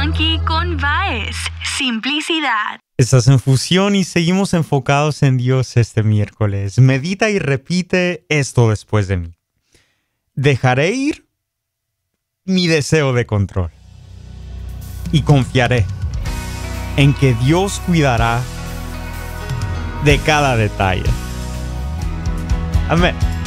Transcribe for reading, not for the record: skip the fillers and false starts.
Funky con Baez. Simplicidad. Estás en Fusión y seguimos enfocados en Dios este miércoles. Medita y repite esto después de mí. Dejaré ir mi deseo de control y confiaré en que Dios cuidará de cada detalle. Amén.